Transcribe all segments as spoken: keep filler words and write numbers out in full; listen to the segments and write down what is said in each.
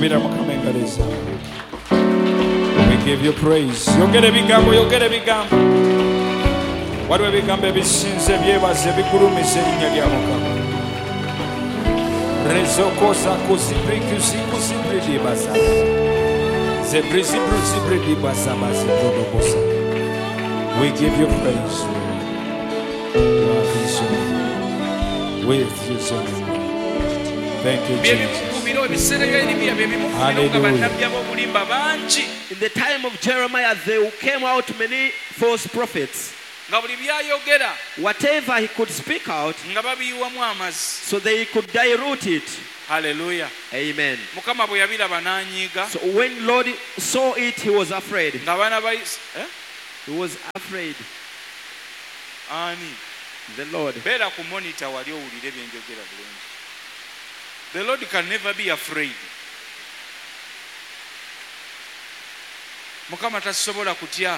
kubira mukama engalo zaawe. We give you praise. Yogera ebigambo, yogera ebigambo. Waliwo ebigambo ebisinze byebaza ebigulumiza erinnya lya mukama. Rezokosa kuzibrikuzikuzibridibasa zebrizibrizibridibasa bazibrodobosa. We give you praise, Lord. Love is your name. With you, son. Thank you, Jesus. Hallelujah. In the time of Jeremiah, there came out many false prophets. Whatever he could speak out, so they could dilute it. Hallelujah. Amen. So So when Lord saw it, he was afraid. He was afraid. The Lord. The Lord can never be afraid. Mukama tasobola kutya.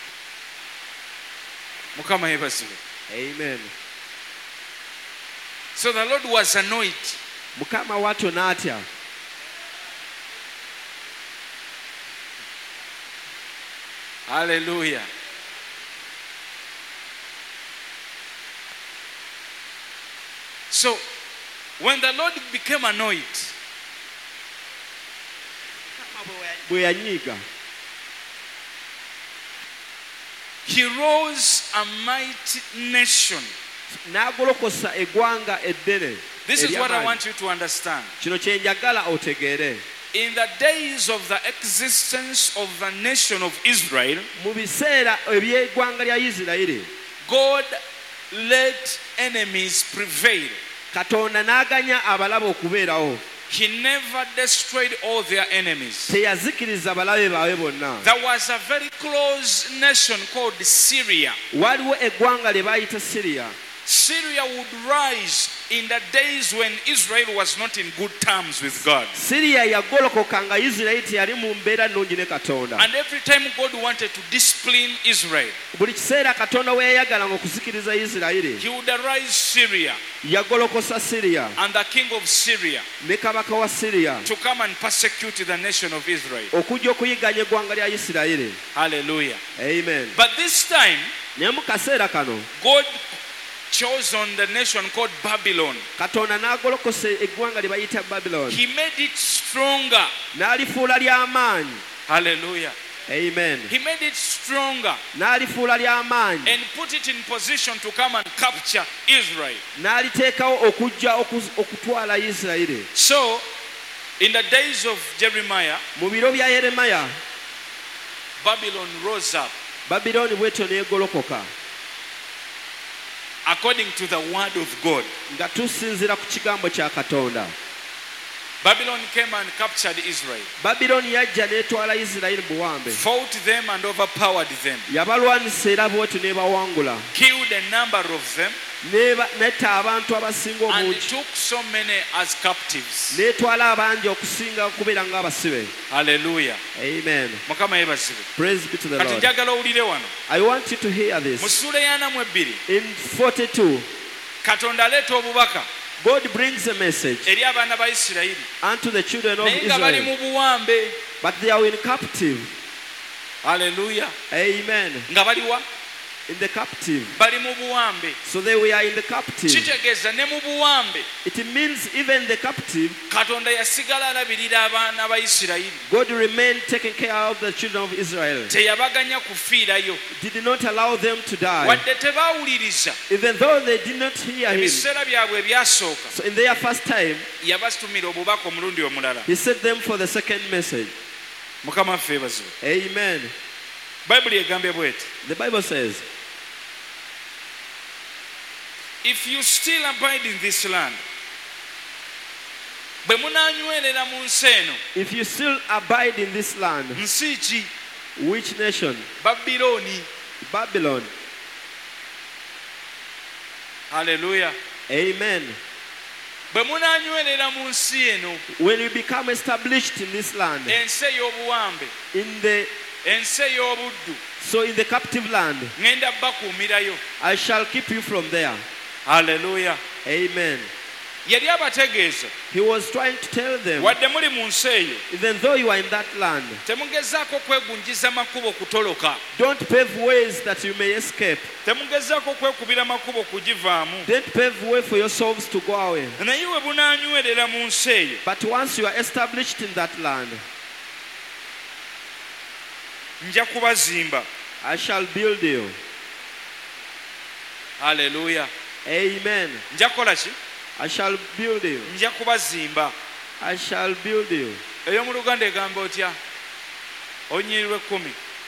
Mukama yebasibe. Amen. So the Lord was annoyed. Mukama watu natya. Hallelujah. So when the Lord became annoyed, Bwe yanyiga. he rose a mighty nation. N'agolokosa eggwanga eddene. This is what I ery'amaanyi. want you to understand. Kino kye njagala otegeere. In the days of the existence of the nation of Israel, Mu biseera eby'eggwanga lya Isirayiri, God let enemies prevail. Katonda n'aganya abalabe okubeerawo. He never destroyed all their enemies. Teyazikiriza balabe baabwe bonna. There was a very close nation called Syria. Waliwo eggwanga lye baayita Siriya. Syria would rise in the days when Israel was not in good terms with God. Siriya yagolokoka nga Isirayiri teyali mu mbeera nnungi ne Katonda. And every time God wanted to discipline Israel, Buli kiseera Katonda we yayagalanga okuzikiriza Isirayiri, he would arise Syria yagolokosa Siriya and the king of Syria ne kabaka wa Siriya to come and persecute the nation of Israel. okujja okuyiganya eggwanga lya Isirayiri. Hallelujah. Amen. But this time, Naye mu kaseera kano God chose on the nation called Babylon. Katonda n'agolokosa eggwanga lye bayita Babylon. He made it stronger. N'alifuula ly'amaanyi. Hallelujah. Amen. He made it stronger N'alifuula ly'amaanyi. and put it in position to come and capture Israel. N'aliteekawo okujja okuz- okutwala Isirayiri. So, in the days of Jeremiah, Mu biro bya Yeremiya, Babylon rose up Babilooni bw'etyo n'egolokoka according to the word of God. nga tusinziira ku kigambo kya Katonda. Babylon came and captured Israel, Babilooni yajja n'etwala Isirayiri buwambe. fought them and overpowered them, Yabalwanisa era bw'etyo n'ebawangula. killed a number of them, N'eba- n'etta abantu abasinga and obungi. took so many as captives. N'etwala abangi okusinga okubeera ng'abasibe. Hallelujah. Amen. Mukama yebazibwe. Praise be to the Kati Lord. njagala owulire wano. I want you to hear Mu this. ssuula y'ana mu ebbiri, In forty-two, Katonda aleeta obubaka God brings a message eri abaana ba Isirayiri, unto the children of naye nga bali Israel, mu buwambe. but they are in captive. Hallelujah. Amen. Nga bali wa? In the captive. Bali mu buwambe. So they were in the captive. Kitegeeza ne mu buwambe It means even the captive, Katonda yasigala alabirira abaana ba Isirayiri. God remained taking care of the children of Israel. Teyabaganya kufiirayo. Did not allow them to die. Wadde tebaawuliriza, Even though they did not hear him. ebiseera byabwe ebyasooka So in their first time, yabatumira obubaka omulundi omulala. he sent them for the second message. Mukama ffe bazibu. Amen. Bayibuli egambye bw'eti, The Bible says, if you still abide in this land, bwe munaanywerera mu nsi eno, if you still abide in this land, nsi ki? which nation? Babilooni. Babylon. Hallelujah. Amen. Bwe munaanywerera mu nsi eno, When you become established in this land, ensi ey'obuwambe, in the ensi ey'obuddu, so in the captive land, ŋŋenda bakuumirayo. I shall keep you from there. Hallelujah. Amen. yali abategeeza He was trying to tell them, wadde muli mu nsi eyo even though you are in that land, temugezaako kwegunjiza makubo kutoloka don't pave ways that you may escape. temugezaako kwekubira makubo kugivaamu Don't pave way for yourselves to go away. naye we bunaanywerera mu nsi eyo But once you are established in that land, nja kubazimba. I shall build you. Haleluya. Amen. nja kukola ki? I shall build you. nja kubazimba. I shall build you. eyo mu Luganda egamba otya? Onyirwe kkumi.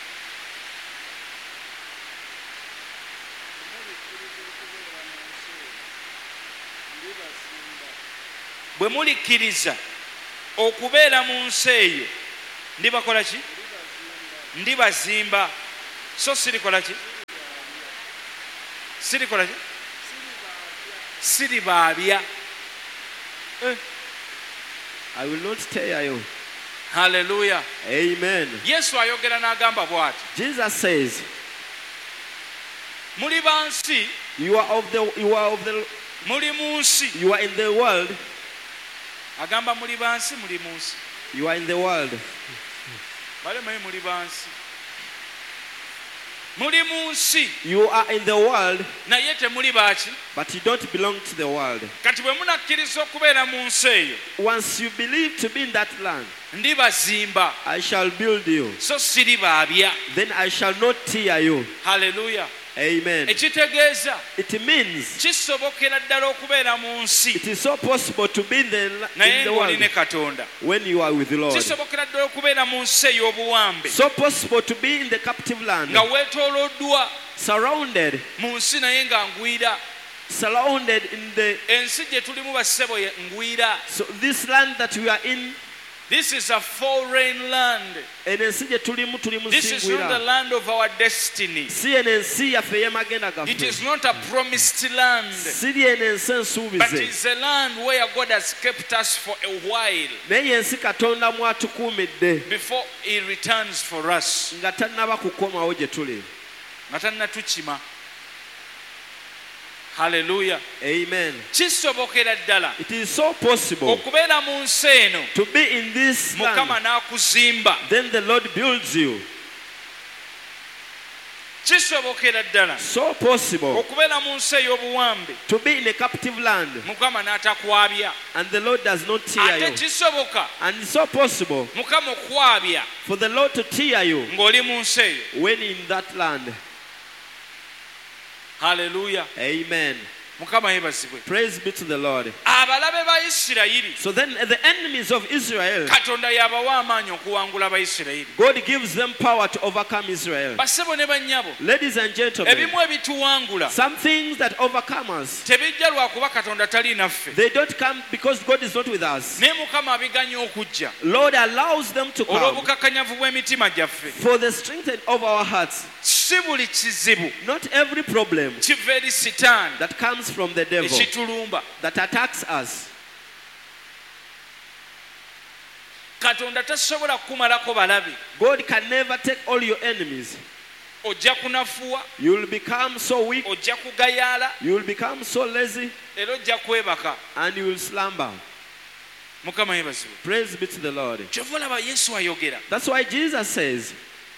bwe mulikkiriza okubeera mu nsi eyo ndibakola ki? ndibazimba. So sirikola ki? sirikola ki? siribaabya. eh. I will not tear you. Haleluya. Amen. Yesu ayogera n'agamba bw'ati, Jesus says, muli bansi, you are of the you are of the muli mu nsi. you are in the world. Agamba muli bansi, muli mu nsi. You are in the world. Bale mwe muli bansi. Muli mu nsi. You are in the world, naye temuli baaki. but you don't belong to the world. Kati bwe munakkiriza okubeera mu nsi eyo, Once you believe to be in that land, ndibazimba, I shall build you. so siribaabya. Then I shall not tear you. Haleluya. Amen. Ekitegeeza It means kisobokera ddala okubeera mu nsi it is so possible to be in the, naye in the ng'oli ne world Katonda. when you are with the Lord. Kisobokera ddala okubeera mu nsi ey'obuwambe So possible to be in the captive land, nga weetooloddwa surrounded, mu nsi naye nga ngwira. surrounded in the. Ensi gye tulimu bassebo ye ngwira. So this land that we are in, This is a foreign land. and ensi gye tulimu tulimu This is not the singwira. land of our destiny. Si eno ensi yaffe ey'amagenda It is gaffe. not a promised land, Si eno ensi but ensuubize. it's a land where God has kept us for a while Naye ensi Katonda mwatukuumidde before He returns for us. nga tannaba kukomawo gye tuli. Nga tannatukima. Hallelujah. Amen. Kisobokera ddala It is so possible okubeera mu nsi eno, to be in this Mukama land. n'akuzimba. Then the Lord builds you. Kisobokera ddala So possible okubeera mu nsi ey'obuwambe, to be in a captive land, Mukama n'atakwabya. and the Lord does not tear Ate you. kisoboka And it's so possible Mukama okwabya for the Lord to tear you ng'oli mu nsi eyo. when in that land. Haleluya. Amen. Mukama yeebazibwe. Praise be to the Lord. Abalabe ba Isirayiri, So then the enemies of Israel, Katonda yabawa amaanyi okuwangula Abayisirayiri. God gives them power to overcome Israel. Bassebo ne bannyabo, Ladies and gentlemen, ebimu ebituwangula some things that overcome us, tebijja lwakuba Katonda tali naffe, they don't come because God is not with us. naye Mukama abiganya okujja Lord allows them to come olw'obukakkanyavu bw'emitima gyaffe. for the strength of our hearts. Si buli kizibu Not every problem kiva eri Sitaani that comes from the devil ekitulumba. that attacks us. Katonda tasobola kukumalako balabe. God can never take all your enemies. Ojja kunafuwa, You will become so weak, ojja kugayaala, you will become so lazy, era ojja kwebaka. and you will slumber. Mukama yeebazibwe. Praise be to the Lord. Kyova olaba Yesu ayogera. That's why Jesus says,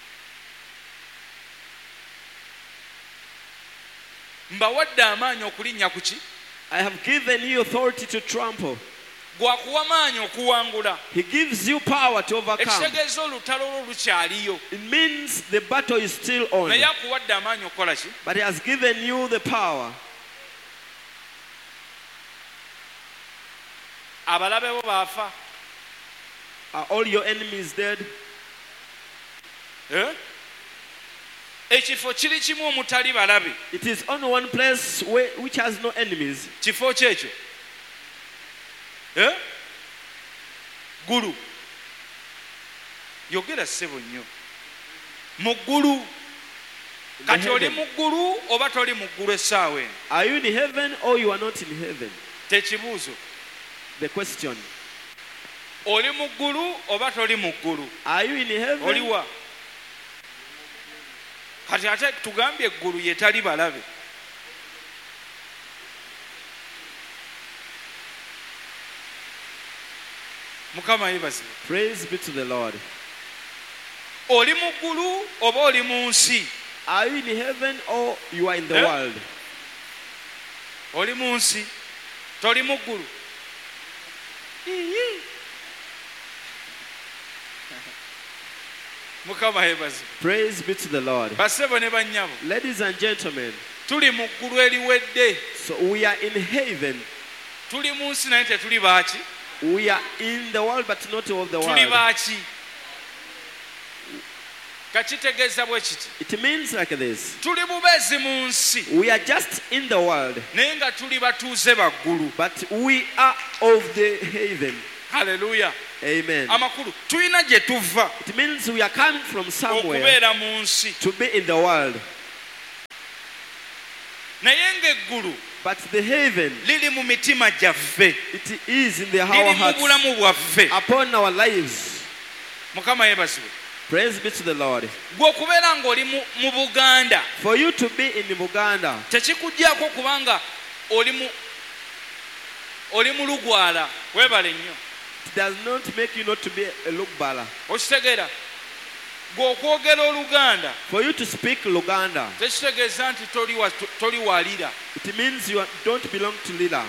Mbawadde amaanyi okulinnya ku ki? I have given you authority to trample. Gwakuwa maanyi okuwangula. He gives you power to overcome. Ekitegeeza olutalo olwo lukyaliyo. It means the battle is still on. Naye akuwadde amaanyi okukola ki? But he has given you the power. Abalabe bo baafa. Are all your enemies dead? Eh? Ekifo kiri kimu omutali balabe. It is only one place where, which has no enemies. Kifo kyekyo. Eh? Ggulu. Yogera ssebo nnyo. Mu ggulu. Kati oli mu ggulu oba toli mu ggulu essaawa eno? Are you in heaven or you are not in heaven? Tekibuuzo. The question. Oli mu ggulu oba toli mu ggulu? Are you in heaven? Oliwa? Kati ate tugambye eggulu ye tali balabe. Mukama yebazi. Praise be to the Lord. Oli mu ggulu oba oli mu nsi? Are you in heaven or you are in the Eh? world? Oli mu nsi, toli mu ggulu. Mukama yebazi. Praise be to the Lord. Basebo ne bannyabo, Ladies and gentlemen, tuli mu ggulu eriwedde. so we are in heaven. Tuli mu nsi naye tetuli baaki? We are in the world but not of the Tuli world. baaki? Kakitegeeza bwe kiti. It means like this. Tuli bubeezi mu nsi We are just in the world, naye nga tuli batuuze baggulu. but we are of the heaven. Haleluya. Amen. Amakulu tulina gye tuva It means we are coming from somewhere okubeera mu nsi, to be in the world. naye ng'eggulu But the heaven, liri mu mitima gyaffe, it is in the our liri mu hearts, bulamu bwaffe. upon our lives. Mukama yeebazibwe. Praise be to the Lord. Gwe okubeera ng'oli mu mu Buganda For you to be in Buganda, tekikugyako kubanga oli mu oli mu Lugwala. Weebale nnyo. it does not make you not to be a Lugbala. Okitegeera? Gwe okwogera Oluganda For you to speak Luganda, tekitegeeza nti toli wa- toli walira. it means you are- don't belong to Lila.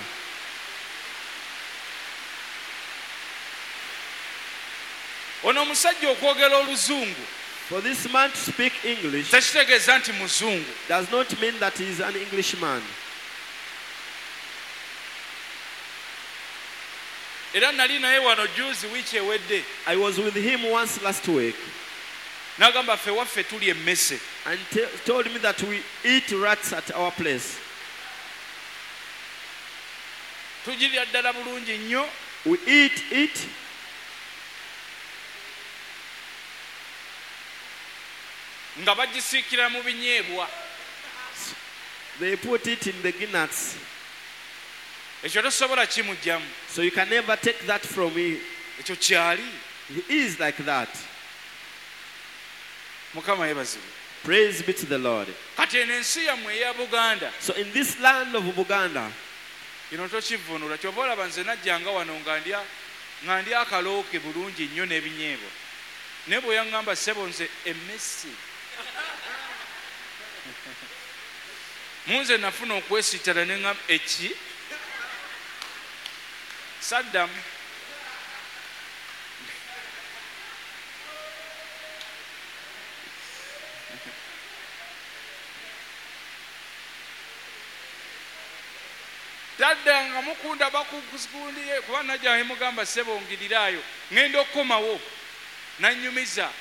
Ono omusajja okwogera Oluzungu For this man to speak English tekitegeeza nti Muzungu. does not mean that he is an Englishman. Era nali naye wano juzi wiiki ewedde I was with him once last week n'agamba ffe waffe tuli emmese. and te- told me that we eat rats at our place. Tugirya ddala bulungi nnyo. We eat it Nga bagisiikira mu binyeebwa. they put it in the guinness, Ekyo tosobola kimugyamu. so you can never take that from me. Ekyo kyali. He is like that. Mukama yeebazibwe. Praise be to the Lord. Kati eno ensi yammwe eya Buganda So in this land of Buganda, kino tokivvuunula. Kyova olaba nze najjanga wano nga ndya nga ndya akalooke bulungi nnyo n'ebinyeebwa. Naye bwe yaŋŋamba ssebo nze emmese. Munze nafuna okwesittala ne ŋŋamba eki? Saddamu. Tadda nga mukunda bakukusikundiye kuba najja ne mugamba ssebo ngirirayo ŋŋenda okukomawo nannyumiza.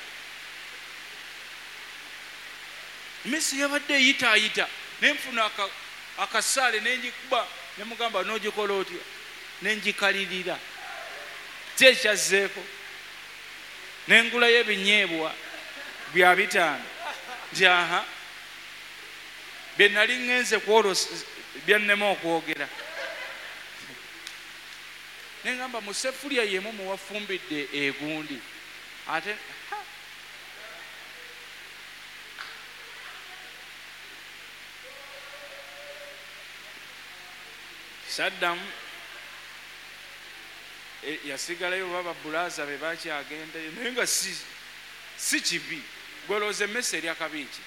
Messi yabadde eyitaayita ne nfuna aka- akasaale ne ngikuba ne mugamba n'ogikola otya ne ngikalirira. Ki ekyazzeeko? Ne ngulayo ebinyeebwa bya bitaano nti aha bye nali ŋŋenze kwolosa byannema okwogera. Ne ngamba mu seffuliya y'emu muwafumbidde egundi ate ha! Saddamu e- yasigalayo baba bulaaza be bakyagendayo naye nga si si kibi. Gwelooza emmese erya kabiiki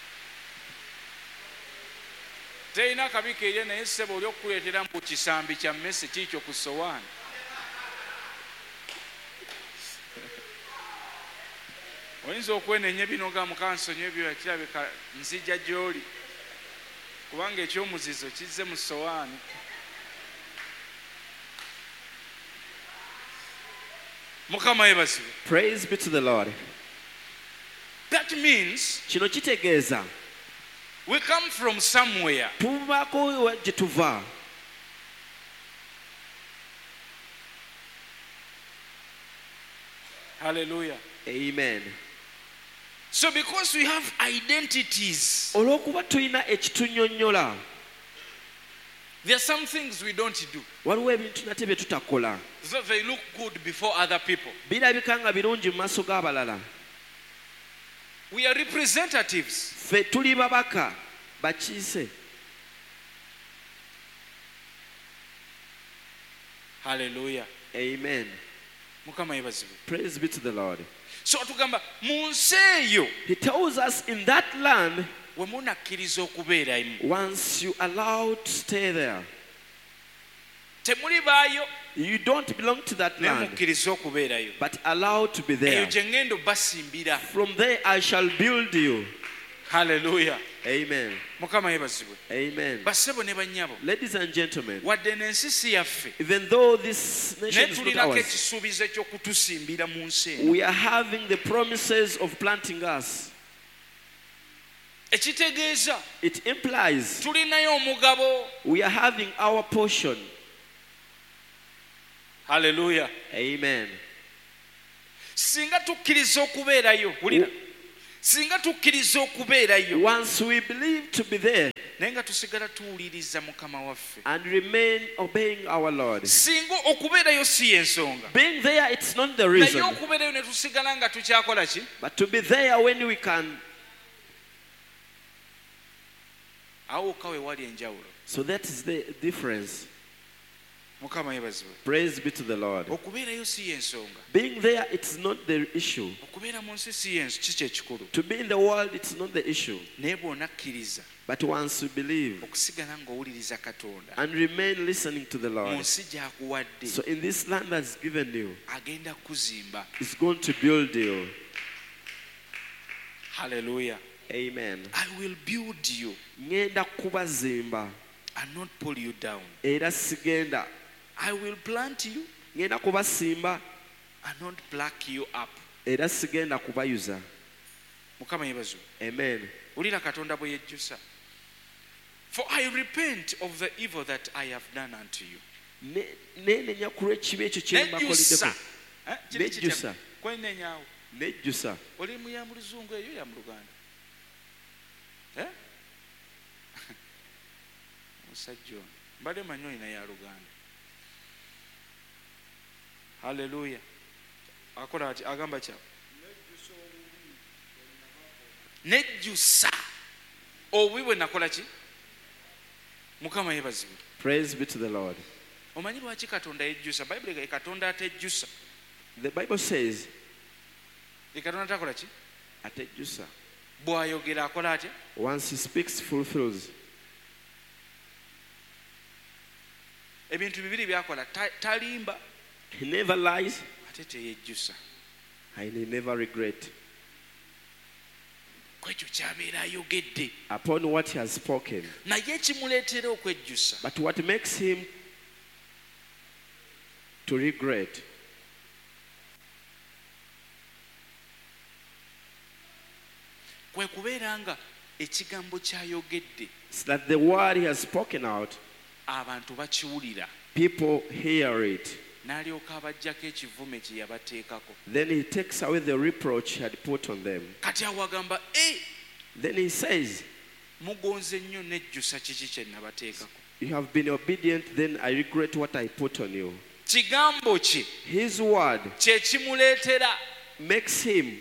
terina akabiiki erye naye ssebo oli okukuleetera mu kisambi kya mmese kiikyo ku sowaani. Oyinza okwenenya binoga mukansonyi ebyo ekirabika nzija gy'oli kubanga ekyomuzizo kizze mu sowaani. Mukama yeebazibwe. praise be to the Lord. That means Kino kitegeeza we come from somewhere. tuvako gye tuva. Hallelujah. Amen. So because we have identities, Olw'okuba tulina ekitunyonnyola, there are some things we don't do waliwo ebintu nate bye tutakola. so they look good before other people. Birabika nga birungi mu maaso g'abalala. We are representatives. Ffe tuli babaka bakiise. Hallelujah. Amen. Mukama yebazibwe. Praise be to the Lord. So atugamba mu nsi eyo He tells us in that land, we munakkiriza okubeeramu once you allow to stay there, temuli baayo you don't belong to that naye land, mukkiriza okubeerayo. but allow to be Eyo there. gye ŋŋenda obbasimbira. From there I shall build you. Haleluya. Amen. Mukama yebazibwe. Amen. Bassebo ne bannyabo, Ladies and gentlemen, wadde n'ensi si yaffe, even though this nation naye is not tulinako ours, ekisuubizo eky'okutusimbira mu nsi eno. we are having the promises of planting us. Ekitegeeza It implies tulinayo omugabo. we are having our portion. Haleluya. Amen. Singa tukkiriza okubeerayo, wulira, singa tukkiriza okubeerayo Once we believe to be there naye nga tusigala tuwuliriza Mukama waffe, and remain obeying our Lord, singa okubeerayo si y'ensonga, being there, it's not the naye reason, okubeerayo ne tusigala nga tukyakola ki? but to be there when we can. Awo wokka we wali enjawulo. So that is the difference. Mukama yebazibwe. Praise be to the Lord. Okubeerayo si y'ensonga, Being there, it's not the issue. okubeera mu nsi si y'ensi ki kyekikulu, To be in the world, it's not the issue. naye bw'onakkiriza But once you believe okusigala ng'owuliriza Katonda and remain listening to the mu Lord, nsi gy'akuwadde, so in this land that's given you, agenda kuzimba. it's going to build you. Haleluya. Amen. I will build you Ngenda kubazimba and not pull you down. era sigenda. I will plant you Ngenda kubasimba and not pluck you up. era sigenda kubayuza. Mukama yebazibwe. Amen. Wulira Katonda bwe yejjusa. For I repent of the evil that I have done unto you. Ne- nenenya ku lw'ekibi ekyo kye Nejjusa. mbakoliddeko. Eh, kiri kitya? Nejjusa. Kwenenyaawo. Nejjusa. Oli mu ya mu Luzungu eyo ya mu Luganda? Eh? Musajja ono. Mbadde manyi olina ya Luganda. Haleluya. Akola ati agamba kya. Nejjusa obubi bwe nakola ki? Mukama yebazibwe. Praise be to the Lord. Omanyi lwaki Katonda yejjusa? Bayibuli ye Katonda atejjusa. The Bible says, Ye Katonda takola ki? atejjusa. Bw'ayogera akola atya? Once he speaks, fulfills. Ebintu bibiri byakola, ta- talimba He never lies ate teyejjusa. and he never regrets. Kwekyo ky'abeera ayogedde. Upon what he has spoken. Naye ekimuleetera okwejjusa But what makes him to regret kwe kubeera nga ekigambo ky'ayogedde is that the word he has spoken out, abantu bakiwulira, people hear it. n'alyoka abaggyako ekivume kye yabateekako. Then he takes away the reproach he had put on them. Kati awo agamba, e Then he says, mugonze nnyo nejjusa kiki kye nabateekako. you have been obedient, then I regret what I put on you. Kigambo kye His word kye kimuleetera makes him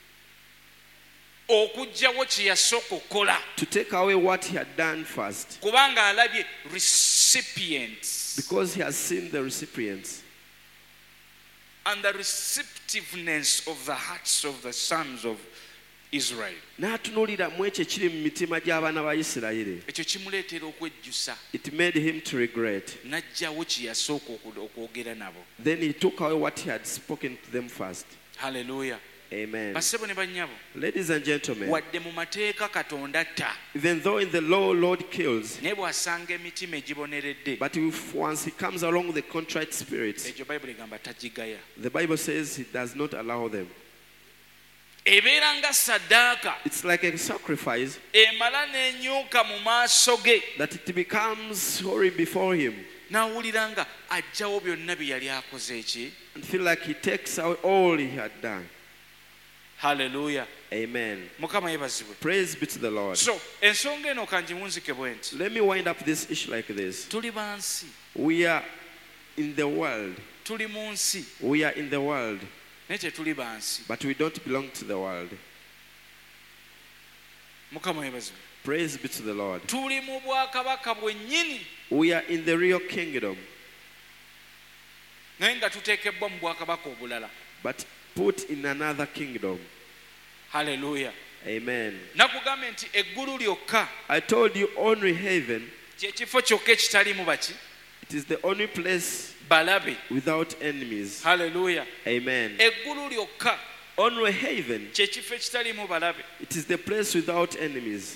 okuggyawo kye yasooka okukola, to take away what he had done first, kubanga alabye recipients because he has seen the recipients and the receptiveness of the hearts of the sons of Israel. n'atunuulira mu ekyo ekiri mu mitima gy'abaana ba Isirayiri. Ekyo kimuleetera okwejjusa, It made him to regret. n'aggyawo kye yasooka oku- okwogera nabo. Then he took away what he had spoken to them first. Haleluya. Amen. Bassebo ne bannyabo, Ladies and gentlemen, wadde mu mateeka Katonda atta, even though in the law Lord kills, naye bw'asanga emitima egiboneredde, but if once he comes along with the contrite spirits, ekyo Bayibuli egamba tagigaya. the Bible says he does not allow them. Ebeera nga ssaddaaka It's like a sacrifice emala n'enyuka mu maaso ge, that it becomes sorry before him n'awulira nga aggyawo byonna bye yali akoze eki. and feel like he takes out all he had done. Haleluya. Amen. Mukama yebazibwe. Praise be to the Lord. So ensonga eno kangimunzike bwe nti, Let me wind up this issue like this. tuli bansi, We are in the world. tuli mu nsi We are in the world, naye tetuli bansi. but we don't belong to the world. Mukama yebazibwe. Praise be to the Lord. Tuli mu bwakabaka bwennyini, We are in the real kingdom. naye nga tuteekebbwa mu bwakabaka obulala. but put in another kingdom. Haleluya. Amen. Nakugambye nti eggulu lyokka I told you only heaven, kyekifo kyokka ekitalimu baki it is the only place balabe. without enemies. Haleluya. Amen. Eggulu lyokka Only heaven, kyekifo ekitalimu balabe. it is the place without enemies.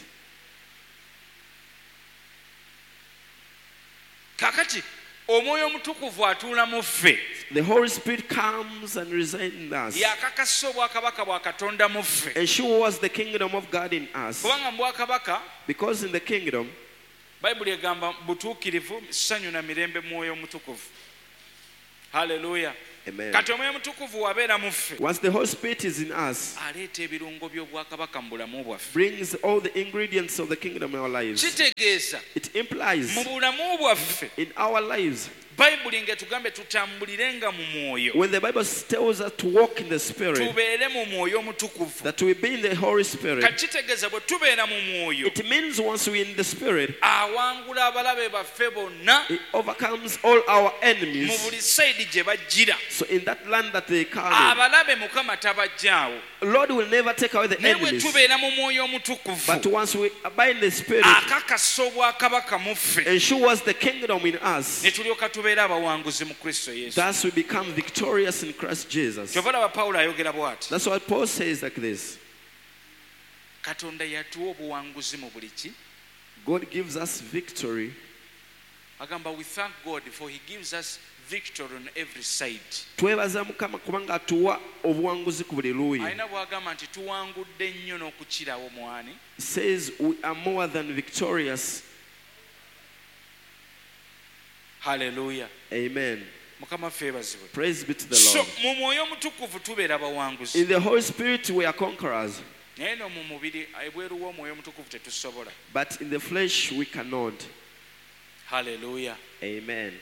Kakati omwoyo omutukuvu atuula mu ffe, The Holy Spirit comes and resides in us. yakakasa obwakabaka bwa Katonda mu ffe. And show us the kingdom of God in us. Kubanga mu bwakabaka Because in the kingdom, Bayibuli egamba butuukirivu, ssanyu na mirembe mwoyo omutukuvu. Haleluya. amen. Kati omwoyo omutukuvu wabeera mu ffe, Once the Holy Spirit is in us, aleeta ebirungo by'obwakabaka mu bulamu bwaffe. brings all the ingredients of the kingdom in our lives. Kitegeeza It implies mu bulamu bwaffe in our lives, Bayibuli ng'etugambe tutambulirenga mu mwoyo, when the Bible tells us to walk in the Spirit, tubeere mu mwoyo omutukuvu. that we be in the Holy Spirit, Kati kitegeeza bwe tubeera mu mwoyo, it means once we're in the Spirit, awangula abalabe baffe bonna it overcomes all our mu enemies. buli sayidi gye bajjira. So in that land that they come Abalabe Mukama tabajjaawo. in, Lord will never take away the Naye bwe enemies. tubeera mu mwoyo But omutukuvu, once we abide in the Spirit, akakasa obwakabaka mu ffe, and show us the kingdom in us, ne tulyoka tubeera abawanguzi mu Kristo Yesu. thus we become victorious in Christ Jesus. Kyova laba Pawulo ayogera bw'ati, That's what Paul says like this. Katonda yatuwa obuwanguzi mu buli ki. God gives us victory. Agamba we thank God for he gives us victory on every side. Twebaza Mukama kubanga atuwa obuwanguzi ku buli luuyi. Alina bw'agamba nti tuwangudde nnyo n'okukirawo mwani. He says we are more than victorious. Haleluya. Amen. Mukama ffe ebazibwe. Praise be to the So Lord. mu mwoyo omutukuvu tubeera bawanguzi. In the Holy Spirit we are conquerors, Naye no mu mubiri ebweru w'omwoyo omutukuvu tetusobola. but in the flesh we cannot. Haleluya. Amen.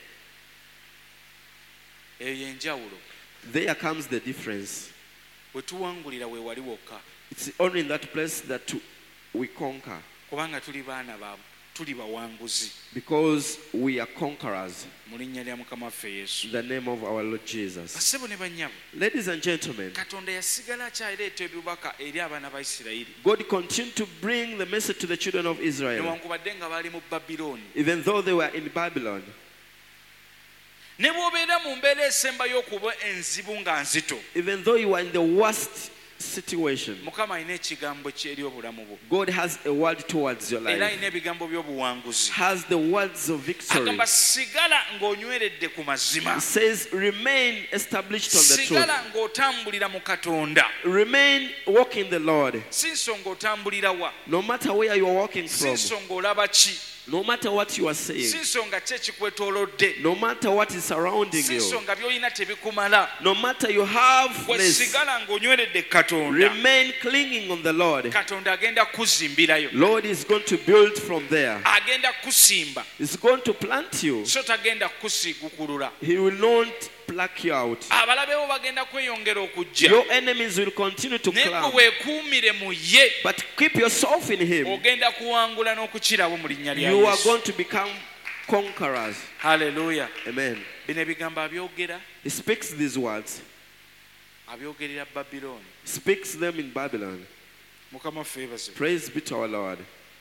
Eyo y'enjawulo. There comes the difference. Bwe tuwangulira we wali wokka. It's only in that place that we conquer, Kubanga tuli baana ba tuli bawanguzi. because we are conquerors. Mu linnya lya Mukama waffe Yesu. In the name of our Lord Jesus. Bassebo ne bannyabo, Ladies and gentlemen, Katonda yasigala akyaleeta ebibaka eri abaana ba Isirayiri. God continued to bring the message to the children of Israel, Newankubadde nga bali mu Babilooni. even though they were in Babylon. Ne bw'obeera mu mbeera esembayo okuba enzibu nga nzito, Even though you are in the worst situation, Mukama alina ekigambo kye eri obulamu bwo. God has a word towards your Era life, alina ebigambo by'obuwanguzi. has the words of victory. Agamba sigala ng'onyweredde ku mazima. It says, remain established on the Sigala truth. ng'otambulira mu Katonda. Remain walking the Lord. Si nsonga otambulira wa, No matter where you are walking si from, nsonga olaba ki, no matter what you are si saying, nsonga ki ekikwetoolodde, no matter what is surrounding si you, nsonga by'olina tebikumala. no matter you have Bwe less, sigala ng'onyweredde Katonda, remain clinging on the Lord. Katonda agenda kuzimbirayo, Lord is going to build from there. agenda kusimba, He's going to plant you. so tagenda kusigukulula. He will not pluck you out. Abalabe bo bagenda kweyongera okujja, Your enemies will continue to naye climb. gwe weekuumire mu ye, But keep yourself in Him. ogenda kuwangula n'okukirawo mu linnya lya You are Yesu. going to become conquerors. Haleluya. Amen. Bino ebigambo abyogera, He speaks these words. abyogerera Babilooni. Speaks them in Babylon. Mukama waffe yeebazibwe. Praise be to our Lord.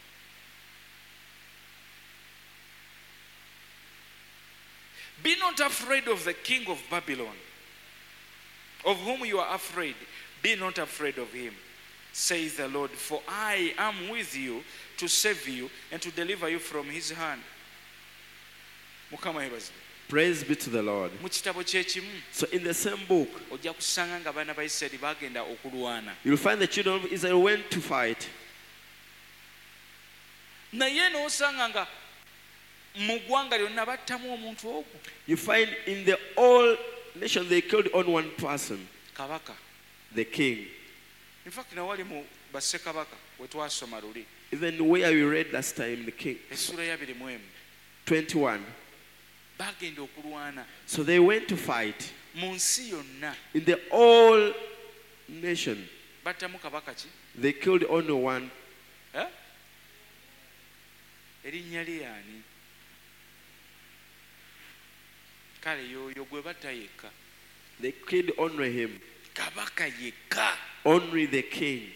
Be not afraid of the king of Babylon, of whom you are afraid. Be not afraid of him, says the Lord, for I am with you to save you and to deliver you from his hand. Mukama yeebazibwe. Praise be to the Lord. Mu kitabo kyekimu So in the same book, ojja kusanga nga abaana ba Isirayiri bagenda okulwana, you'll find the children of Israel went to fight. naye n'osanga nga mu ggwanga lyonna battamu omuntu ogwo, You find in the whole nation they killed on one person, kabaka. the king. In fact nawali mu bassekabaka we twasoma luli Even where we read last time, the king, essula ya abiri mu emu, twenty-one. bagenda okulwana So they went to fight mu nsi yonna, in the whole nation. battamu kabaka ki? They killed only one. Eh? Erinnya lye ani? kale yoyo gwe batta yekka. They killed only him, Kabaka yekka. only the king.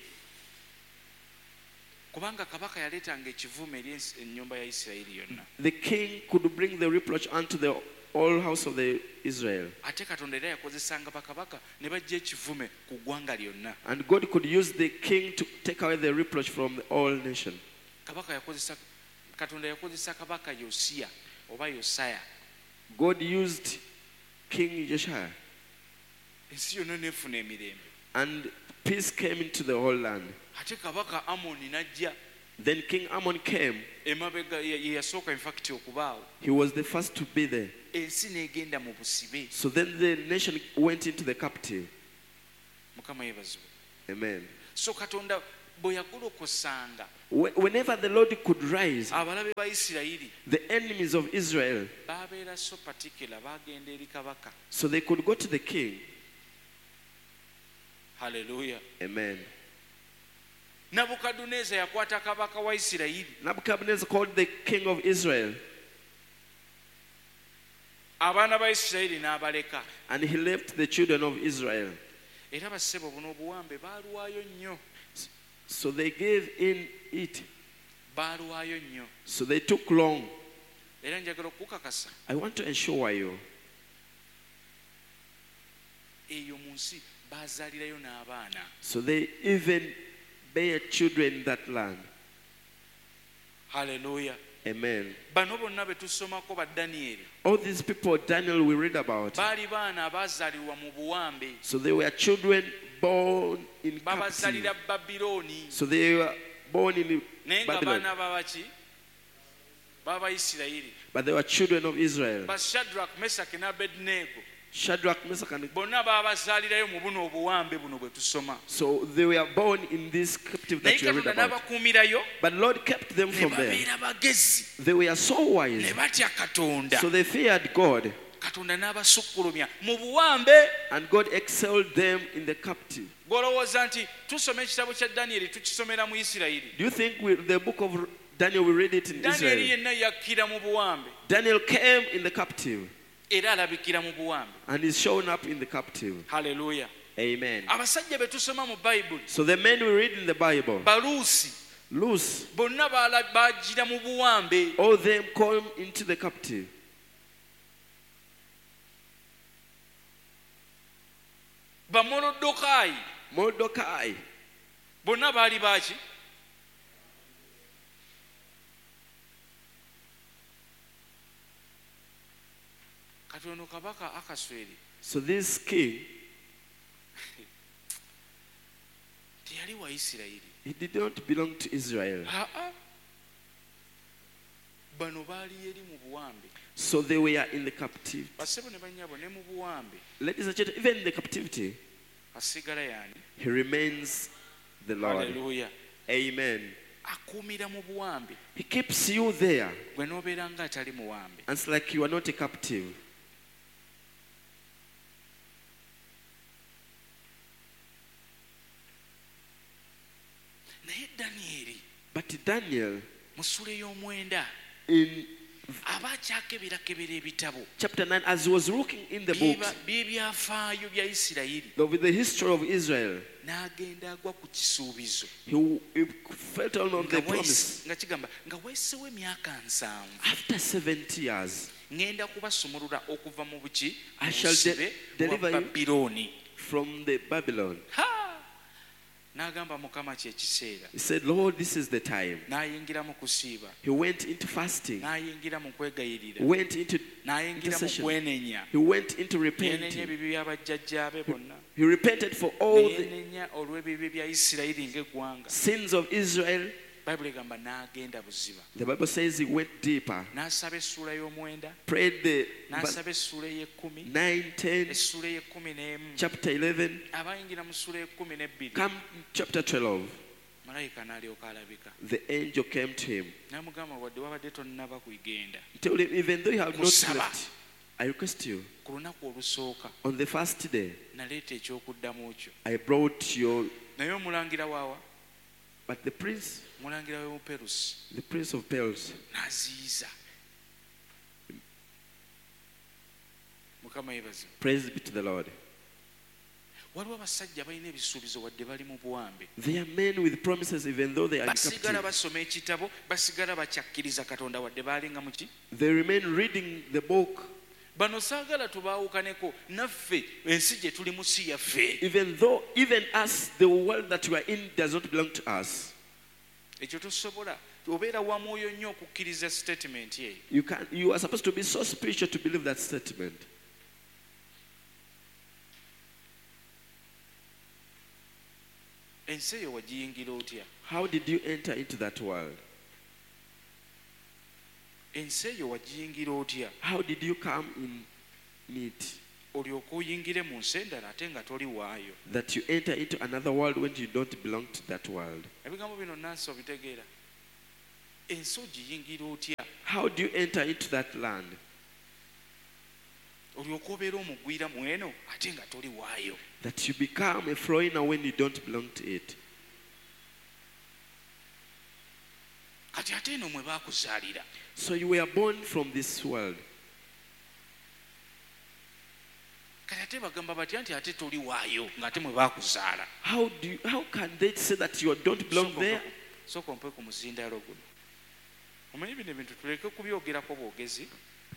Kubanga kabaka yaleetanga ekivume eri ensi- ennyumba ya Isirayiri yonna. The king could bring the reproach unto the whole house of the Israel. Ate Katonda era yakozesanga bakabaka ne bajja ekivume ku ggwanga lyonna. And God could use the king to take away the reproach from the whole nation. Kabaka yakozesa Katonda yakozesa kabaka Yosiya oba Yosaya. God used King Josiah, Ensi yonna n'efuna emirembe. and peace came into the whole land. Ate kabaka Amoni n'ajja Then King Ammon came. emabega ye ye yasooka in fact okubaawo. He was the first to be there. Ensi n'egenda mu busibe. So then the nation went into the captive. Mukama yeebazibwe. Amen. So Katonda bwe yagolokosanga Wh- Whenever the Lord could rise, abalabe ba Isirayiri the enemies of Israel, baabeera so particular baagenda eri kabaka. so they could go to the king. Haleluya. Amen. Nabukadduneeza yakwata kabaka wa Isirayiri. Nebuchadnezzar called the king of Israel, Abaana ba Isirayiri n'abaleka. and he left the children of Israel. Era bassebo buno obuwambe baaluwaayo nnyo. So they gave in it. Baaluwaayo nnyo. So they took long. Era njagala okukakasa I want to ensure you, eyo mu nsi baazaalirayo n'abaana. so they even bear children in that land. Haleluya. Amen. Bano bonna be tusomako ba Danyeri All these people Daniel we read about, baali baana abaazaalirwa mu buwambe. so they were children born in captivity. Babazaalira Babilooni. So they were born in Naye nga Babylon, baana babaki baba Isirayiri. but they were children of Israel. Ba Shadrach, Mesaki ne Abednego Shadrach, Meshach, and bonna baabazaalirayo mu buno obuwambe buno bwe tusoma. so they were born in this captive Naye that you read Katonda about. n'abakuumirayo But Lord kept them ne from there. babeera bagezi They were so ne wise, batya Katonda. so they feared God, Katonda n'abasukkulumya mu buwambe. and God excelled them in the captive. Gw'olowooza nti tusoma ekitabo kya Danyeri tukisomera mu Isirayiri. Do you think we, the book of Daniel, we read it in Danyeri Israel? yenna yakkira mu buwambe Daniel came in the captive era alabikira mu buwambe. and is shown up in the captive. Haleluya. Amen. Abasajja be tusoma mu Bayibuli So the men we read in the Bible, baluusi loose, bonna baala- baagira mu buwambe. all them come into the captive. Bamolodokaayi Mordecai, bonna baali baaki? Kati ono kabaka Akasweri so this king, teyali wa Isirayiri. he did not belong to Israel. Aa, bano baali eri mu buwambe. So they were in the captivity. Bassebo ne bannyabo ne mu buwambe. Ladies and gentlemen, even in the captivity, Asigala yaani? he remains the Lord. Haleluya. Amen. Akuumira mu buwambe. He keeps you there. Gwe n'obeera nga atali muwambe. And it's like you are not a captive. Naye Danyeri But Daniel, mu ssula ey'omwenda in aba akyakebera ebitabo chapter nine, as he was looking in the books by'ebyafaayo bya Isirayiri, of the history of Israel, n'agenda agwa ku kisuubizo he, he felt on, on nga the wayise- promise. nga kigamba nga weesewo emyaka nsanvu After seventy years, ngenda kubasumulula okuva mu buki I mu shall de- busibe deliver bwa you. Babilooni. from the Babylon, Ha! N'agamba Mukama kye kiseera. he said, Lord, this is the time. N'ayingira mu kusiiba, He went into fasting, n'ayingira mu kwegayirira, he went into n'ayingira mu intercession, kwenenya. he went into Yenenya repenting. ebibi bya bajjajjaabe bonna. He repented for all the Yenenya olw'ebibi bya Isirayiri ng'eggwanga. sins of Israel. Bayibuli egamba n'agenda buziba. The Bible says he went deeper, N'asaba essuula y'omwenda, prayed the n'asaba essuula ey'ekkumi, nine, ten, essuula ey'ekkumi n'emu. chapter eleven, Abayingira mu ssuula y'ekkumi n'ebbiri, come chapter twelve. malayika n'alyoka alabika. The angel came to him. N'amugamba wadde wabadde tonnaba kugenda. He told him, even though you have not Kusaba. slept, I request you, Ku lunaku olusooka on the first day, naleeta ekyokuddamu kyo. I brought your, Naye omulangira waawa, but the prince, omulangira w'omuperusi the prince of Perils, n'aziyiza. Mukama yebazi. Praise be to the Lord. Waliwo abasajja balina ebisuubizo wadde bali mu buwambe. They are men with promises even though they are in Basigala captivity. basoma ekitabo, basigala bakyakkiriza Katonda wadde balinga muki. They remain reading the book. Bano saagala tubaawukaneko naffe ensi gye tuli mu si yaffe. Even though, even us, the world that we are in does not belong to us. Ekyo tosobola. Obeera wa mwoyo nnyo okukkiriza statement ye. You can, you are supposed to be so spiritual to believe that statement. Ensi eyo wagiyingira otya? How did you enter into that world? Ensi eyo wagiyingira otya? How did you come in it? Olyoka oyingire mu nsi endala ate nga toli waayo. That you enter into another world when you don't belong to that world. Ebigambo bino nansi obitegeera. Ensi ogiyingira otya? How do you enter into that land? Olyoka obeera omugwira mu eno ate nga toli waayo. That you become a foreigner when you don't belong to it. Kati ate eno mwe baakuzaalira. So you were born from this world. Kati ate bagamba batya nti ate toli waayo ng'ate mwe baakuzaala. How do you, how can they say that you don't belong there? Sooka ompe ku muzindaalo guno. Omanyi bino ebintu tuleke kubyogerako bwogezi.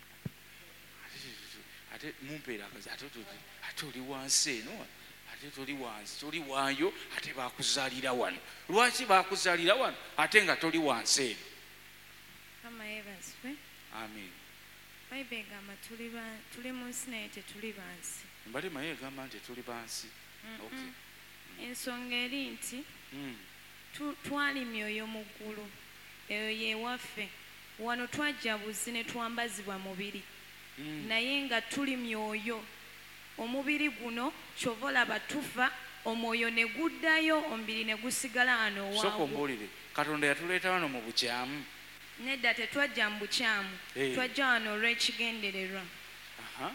Ate mumpeera akazi ate ate oli wansi eno ate toli wansi toli waayo ate baakuzaalira wano. Lwaki baakuzaalira wano ate nga toli wansi eno? Kama yebazwe. Amen. Bayibuli egamba tuli ba tuli mu nsi naye tetuli bansi. Mbale maye egamba nti tuli bansi. Okay. Ensonga eri nti Mm. tu- twali myoyo mu ggulu eyo yewaffe wano twajja buzi ne twambazibwa mubiri Mm. naye nga tuli myoyo omubiri guno kyova olaba tufa omwoyo ne guddayo omubiri ne gusigala wano Sooka waawo. ombuulire. Katonda yatuleeta wano mu bukyamu. Nedda tetwajja mu bukyamu Hey. twajja wano olw'ekigendererwa Aha.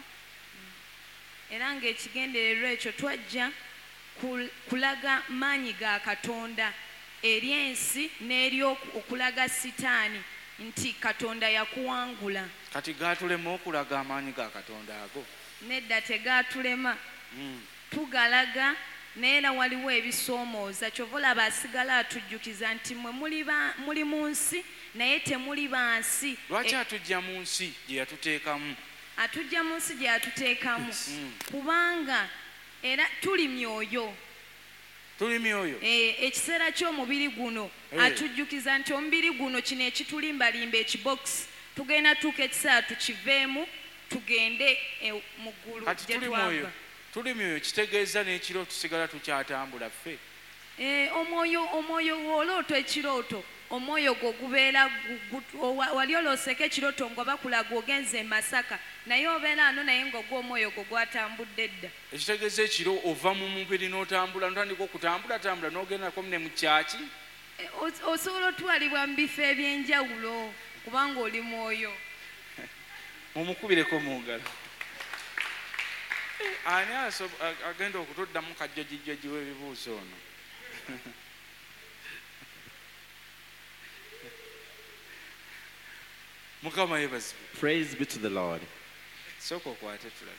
era ng'ekigendererwa ekyo twajja kul- kulaga maanyi ga Katonda eri ensi n'eri oku- okulaga sitaani nti Katonda yakuwangula. Kati gaatulema okulaga amaanyi ga Katonda ago. Nedda tegaatulema Mm. tugalaga naye era waliwo ebisoomooza kyova olaba asigala atujjukiza nti mmwe muli ba- muli mu nsi naye temuli bansi. Lwaki E- atujja mu nsi gye yatuteekamu? atujja mu nsi gye yatuteekamu Mm. kubanga era tuli myoyo. Tuli myoyo. Eh, ekiseera ky'omubiri guno Eh. atujjukiza nti omubiri guno kino ekitulimbalimba ekibokisi tugenda tuuka ekiseera tukiveemu tugende eh, mu ggulu Kati gye tuli twava. mwoyo. Tuli myoyo kitegeeza n'ekiro tusigala tukyatambula ffe. Eh, omwoyo omwoyo w'oloota ekirooto omwoyo gwo gubeera gu- gu- owa- wali olooseko ekirooto nga bakulaga ogenze e Masaka naye obeera ano naye ng'ogwa omwoyo gwo gwatambudde dda. Ekitegeeza ekiro ova mu mubiri n'otambula n'otandika okutambulatambula n'ogendako ne mu kyaki. Eh, os- osobola otwalibwa mu bifo eby'enjawulo kubanga oli mwoyo. Mumukubireko mu ngalo. Eh, ani aso- a- agenda okutuddamu kajjajijjaji w'ebibuuzo ono? Mukama yeebazibwe. Praise be to the Lord. Sooka okwate tulabe.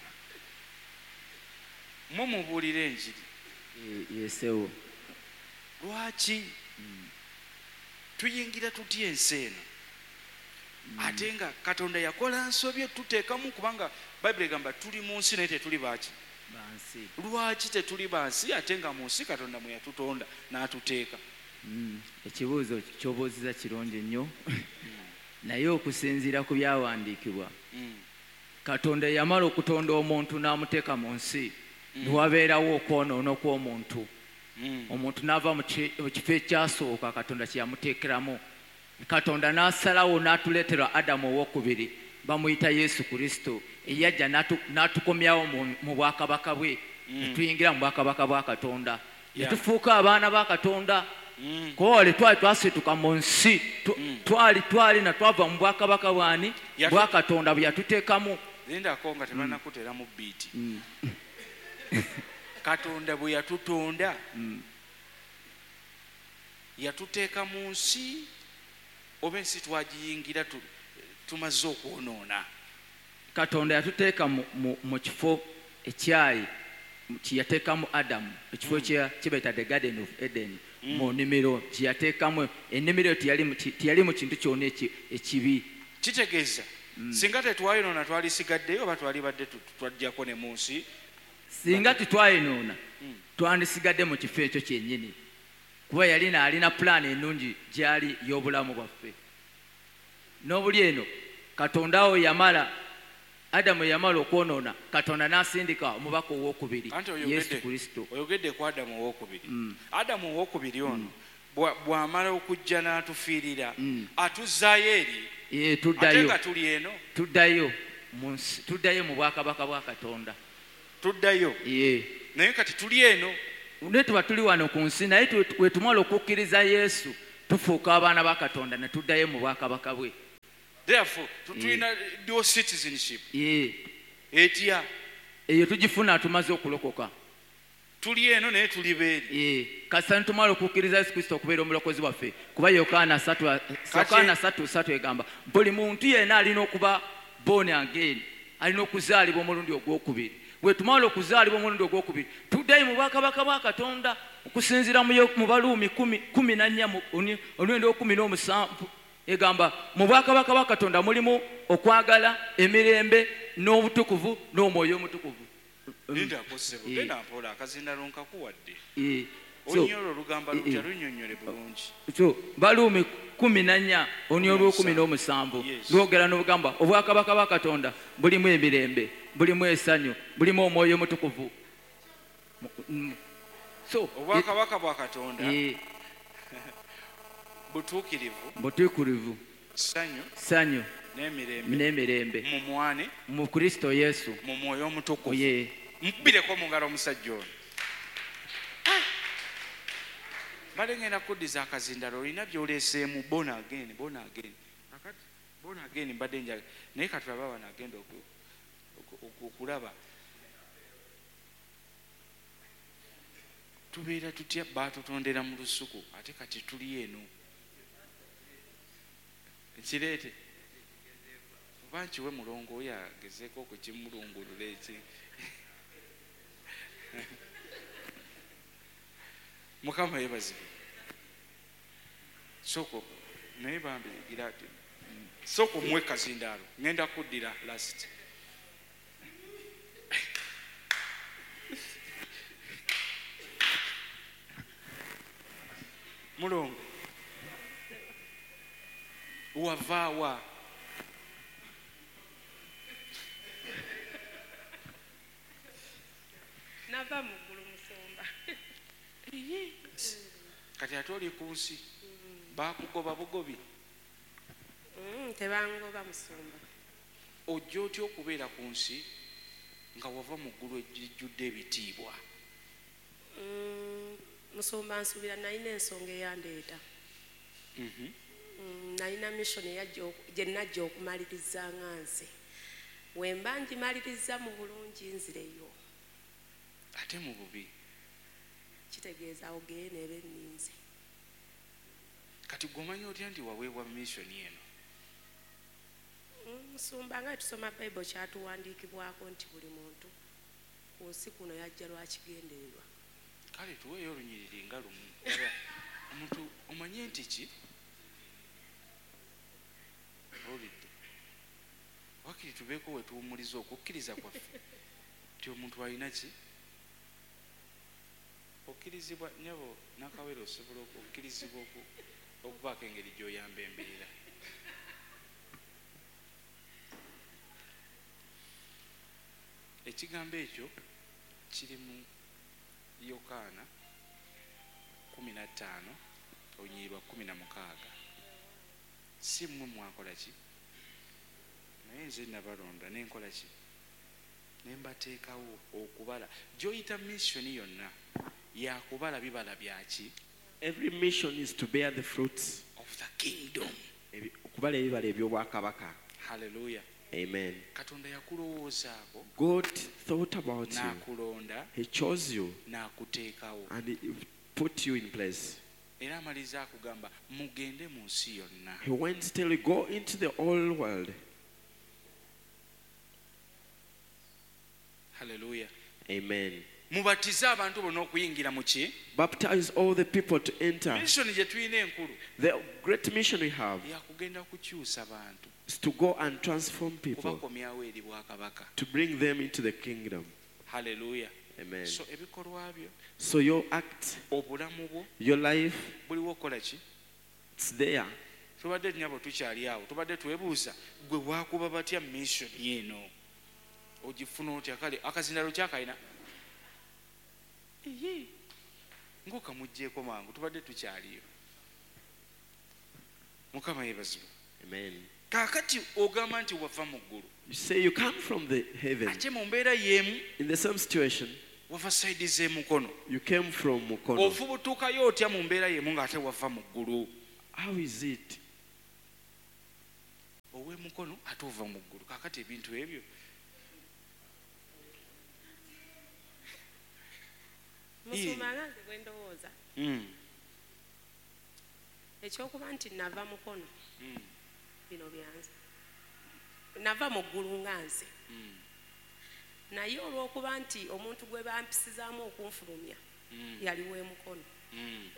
Mmwe mubuulira enjiri. yesewo Lwaki tuyingira tutya ensi eno ate nga Katonda yakola nsobye tuteekamu kubanga Bayibuli egamba tuli mu nsi naye tetuli baaki. bansi Lwaki tetuli bansi ate nga mu nsi Katonda mwe yatutonda n'atuteeka? Mm, ekibuuzo kyobuuziza kirungi nnyo naye okusinziira ku byawandiikibwa Mm. Katonda yamala okutonda omuntu n'amuteeka mu nsi niwabeerawo okwonoona kw'omuntu. Mm. Omuntu n'ava mu ki- mu kifo ekyasooka Katonda kye yamuteekeramu. Katonda n'asalawo n'atuleetera Adamu owookubiri bamuyita Yesu Kristo eyajja n'atu- n'atukomyawo mu- mu bwakabaka bwe ne tuyingira mu bwakabaka bwa Katonda ne Yeah. tufuuka abaana ba Katonda. Mm. Kole twali twasituka mu nsi tu- twali twali na twava mu bwakabaka bwani Yatu- bwa Katonda bwe yatuteekamu. Lindako nga tebannakuteramu biiti. Katonda bwe yatutonda yatuteeka mu nsi oba ensi twagiyingira tu- tumaze okwonoona katonda yatuteeka mu- mu- mu kifo ekyayi kyeyateekamu adamu ekifo kye kibeeta the garden of eden mu nnimiro kyeyateekamu ennimiro eyo teyali mu ki- teyali mu kintu kyonna eki- ekibi kitegeeza singa tetwayonoona twalisigaddeyo oba twalibadde tu- twajjako ne mu nsi singa titwayinoona twandisigadde mu kifo ekyo kyennyini kuba yali naalina pulaani ennungi gyali y'obulamu bwaffe n'obuli eno katonda wo yamala adamu yamala okwonoona katonda n'asindika omubaka owokubiri anti yesu oyogedde kristo oyogedde ku adamu owokubiri adamu owokubiri ono bwa- bw'amala okujja n'atufiirira atuzzaayo eri Ee, ate tuddayo nga tuli eno tuddayo mu nsi- tuddayo mu bwakabaka bwa katonda tuddayo Ee. naye kati tuli eno ne tuba tuli wano ku nsi naye tu- bwe tumala okukkiriza yesu tufuuka abaana ba katonda ne tuddayo mu bwakabaka bwe therefore tu- tulina dual citizenship Ee. etya eyo tugifuna tumaze okulokoka tuli eno naye tuli beeri Ee, kasita nitumala okukkiriza yesu kristo okubeera omulokozi waffe kuba yokaana yokaana satu satu egamba buli muntu yenna alina okuba born again alina okuzaalibwa omulundi ogwokubiri bwe tumala okuzaalibwa omulundi ogwokubiri tuddayo mu bwakabaka bwa katonda okusinziira mu Yo- mu baluumi kumi na nnya omulundi okumi n'omusanvu egamba mu bwakabaka bwa katonda mulimu okwagala emirembe n'obutukuvu n'omwoyo omutukuvu nindakosebo Ee. genda mpola akazindalo nkakuwadde Ee. So, onnyo olwo olugamba Ee, lutya ee. lunnyonnyole bulungi so baluumi kumi na nnya oni olwokumi n'omusanvu Yes. lwogera n'obugamba obwakabaka bwa katonda bulimu emirembe bulimu essanyu bulimu omwoyo omutukuvu Mm. so obwakabaka bwa katonda eh, butuukirivu butuukirivu ssanyu ssanyu n'emirembe n'emirembe mu mwane mu kristo yesu mu mwoyo omutukuvu ye mukubireko mu ngalo omusajja ono mbadde ngenda kuddiza akazindalo olina byoleeseemu bona ageni bona ageni akati bona ageni mbadde njaga naye katulaba wano agenda oku- oku- oku- okulaba tubeera tutya baatutondera mu lusuku ate kati tuli eno kireete oba nkiwe mulongo oyo agezeeko okukimulungulula eki mukama yebazibu soko naye bambigira ati soko muwe kazindaalo ngenda kuddira last mulongo wavaawa nava muggulu musumba kati ate oli ku nsi bakugoba bugobi Mm, tebangoba musumba ojja otya okubeera ku nsi nga wava mu ggulu ejjudde ebitiibwa Mm, musumba nsuubira nalina ensonga eyandeeta Mm, nalina mission eyajja oku- gye najja okumaliriza nga nze wemba ngimaliriza mu bulungi nzireyo ate mu bubi kitegeeza ogeye neeba enninze kati gwomanyi otya nti waweebwa missioni eno Mm, musumba nga tusoma bayibuli kyatuwandiikibwako nti buli muntu ku nsi kuno yajja lwakigendererwa kale tuweeyo olunyiriri nga lumu Laba, omuntu omanye nti ki olidde wakiri tubeeko we tuwumuliza okukkiriza kwaffe nti omuntu alina ki okkirizibwa nyabo nakawere osobola okukkirizibwa oku- okubaako engeri gy'oyamba embeera ekigambo ekyo kiri mu yokaana kumi na ttaano olunyiriri kumi na mukaaga si mmwe mwakola ki naye nze nabalonda nenkola ki ne mbateekawo okubala gy'oyita missioni yonna yakubala bibala byaki Every mission is to bear the fruits. of the kingdom. Ebi- okubala ebibala eby'obwakabaka. Hallelujah. Amen. Katonda yakulowoozaako God thought about you. n'akulonda He chose you n'akuteekawo and he put you in place. era amaliza akugamba mugende mu nsi yonna He went till you go into the whole world Hallelujah. Amen. Mubatize abantu bonna okuyingira mu ki? Baptize all the people to enter. Mission gye tulina enkulu The great mission we have yakugenda kukyusa bantu is to go and transform people, kubakomyawo eri bwakabaka. to bring them into the kingdom. Hallelujah. Amen. So ebikolwa byo, So your act, obulamu bwo your life, buliwo okukola ki? it's there. Tubadde nyabo tukyali awo, tubadde twebuuza gwe waakuba batya mission eno ogifuna otya? Kale akazindalo kyakalina eyi ng'okamuggyeko mangu, tubadde tukyaliyo. Mukama yeebazibwe. Amen. Kaakati ogamba nti wava mu ggulu, You say you come from the heaven. ate mu mbeera y'emu In the same situation, wava sayidi z'emukono. you came from Mukono. Ofubutuukayo otya mu mbeera y'emu ng'ate wava mu ggulu? How is it? Ow'emukono ate ova mu ggulu. Kaakati ebintu ebyo Musuma nganze bwe ndowooza Mm, ekyokuba nti nava mukono mm, bino byanze nava mu ggulu nganze mm, naye olw'okuba nti omuntu gwe bampisizaamu okunfulumya mm, yali w'emukono. mm.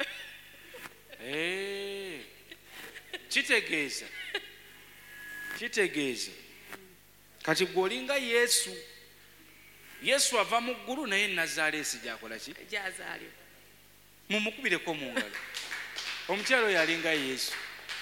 Eh, kitegeeza kitegeeza kati gw'olinga Yesu. Yesu ava mu ggulu naye Nazaaleesi gy'akola ki? Gyazaalibwa. Mumukubireko mu ngalo. Omukyalo oyo alinga Yesu.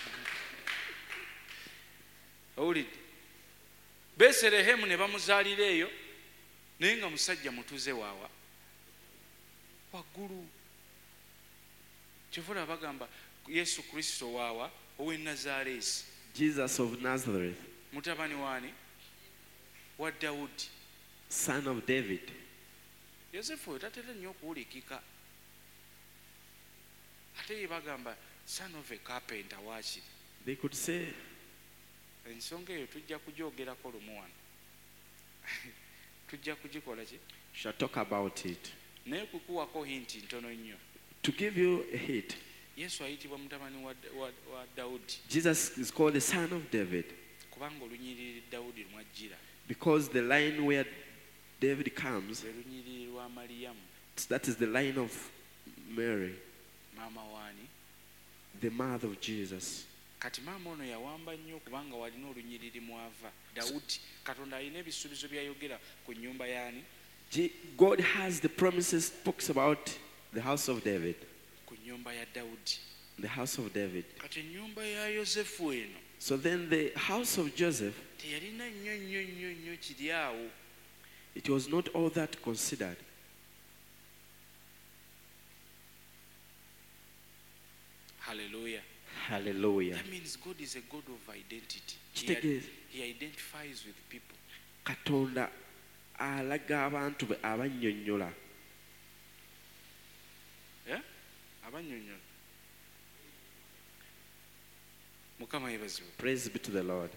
Owulidde? Beserehemu ne bamuzaalira eyo naye nga musajja mutuze waawa waggulu. Kyovula bagamba Yesu Kristo waawa ow'e Nazaaleesi, Jesus of Nazareth, mutabani waani? Wa Dawudi. son of David. Yosefu oyo tatera nnyo okuwulikika. Ate ye bagamba son of a carpenter waakiri. They could say, Ensonga eyo tujja kugyogerako lumu wano. Tujja kugikola ki? shall talk about it. Naye kukuwako hinti ntono nnyo. To give you a hint, Yesu ayitibwa mutabani wa, wa, wa Dawudi Jesus is called the son of David kubanga olunyiriri Dawudi lumwajjira because the line where David comes, lwe lunyiriri lwa Maliyamu that is the line of Mary, maama waani. the mother of Jesus. Kati maama ono yawamba nnyo kubanga walina olunyiriri mwava Dawudi. Katonda alina ebisuubizo byayogera ku nnyumba yaani? Je- God has the promises, talks about the house of David, Ku nnyumba ya Dawudi. the house of David. Kati ennyumba ya Yosefu eno So then the house of Joseph, teyalina nnyo nnyo nnyo nnyo kiri awo. it was not all that considered. Hallelujah. Hallelujah. That means God is a God of identity. He, Kitegeeza. he identifies with people. Katonda alaga abantu be abannyonnyola. Yeah? Abannyonnyola. Mukama yeebazibwe. Praise be to the Lord.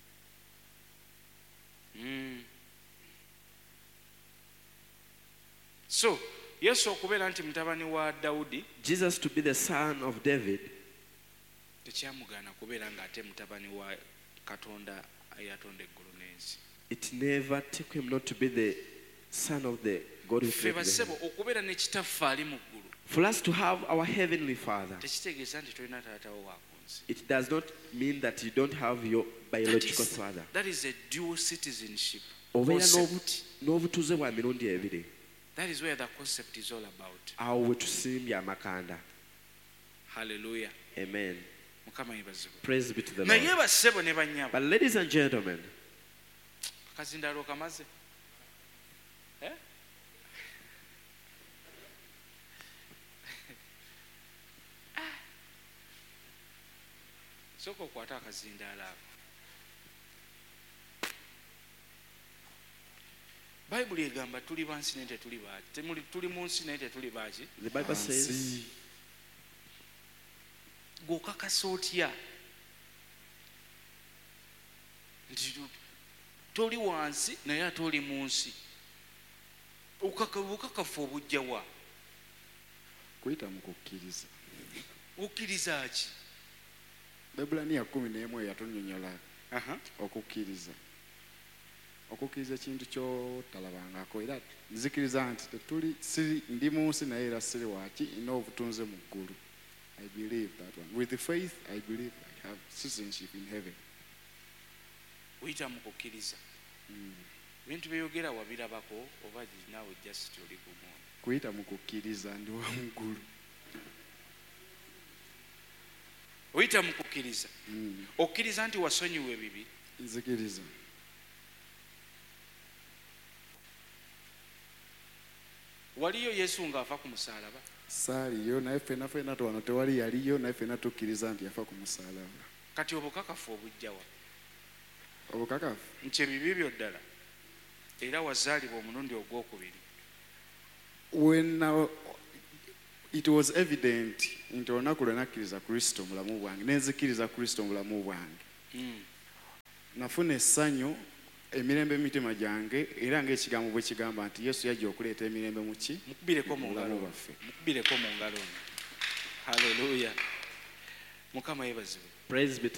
Mm. So Yesu okubeera nti mutabani wa Dawudi Jesus to be the son of David tekyamugaana kubeera ng'ate mutabani wa Katonda eyatonda eggulu n'ensi. it never took him not to be the son of the God who Ffe created the basebo heaven. okubeera ne kitaffe ali mu ggulu For us to have our heavenly Father, tekitegeeza nti tolina taatawo wa ku nsi. it does not mean that you don't have your That biological is, father. that is a dual citizenship Obeera concept. n'obu- n'obutuze bwa mirundi ebiri. That is where the concept is all about. Awo we tusimbye amakanda. Hallelujah. Amen. Mukama yeebazibwe. Praise be to the Naye Lord. bassebo ne bannyabo But ladies and gentlemen, akazindalo kamaze. Eh? Sooka okwata akazindaalo ako. Bayibuli egamba tuli bansi naye tetuli baaki. Temuli tuli mu nsi naye tetuli baaki. the Bible says, Gw'okakasa otya nti toli wansi naye ate oli mu nsi? Obukakafu obujja wa? kuyita mu kukkiriza. Okkiriza ki? Ebulaniya kumi n'emu eyo yatunnyonnyola Aha. okukkiriza. okukkiriza ekintu kyotalabangako era nzikiriza nti tetuli siri ndi mu nsi naye era siri waki ina obutunze mu ggulu. I believe that one. With the faith, I believe I have citizenship in heaven. Uyita mu kukkiriza. Bintu byogera wabirabako oba naawe just oli ku mwoyo. Kuyita mu kukkiriza ndi wa mu ggulu. Uyita mu kukkiriza. Okkiriza nti wasonyiwa ebibi. Nzikiriza. Waliyo Yesu ng'afa ku musalaba? Saaliyo naye ffenna ffenna wano tewali yaliyo naye ffenna tukkiriza nti yafa ku musalaba. Kati obukakafu obujjawa? Obukakafu? Nti ebibi byo ddala era wazaalibwa omulundi ogwokubiri. When uh, it was evident nti olunaku lwe nakkiriza Kristo mulamu bwange nenzikiriza Kristo mulamu bwange nafuna essanyu emirembe emitima gyange era ng'ekigambo bwe kigamba nti Yesu yajja okuleeta emirembe mu ki mukubireko mu ngalo baffe. Mukubireko mu ngalo. Haleluya. Mukama yebazibwe. Praise be to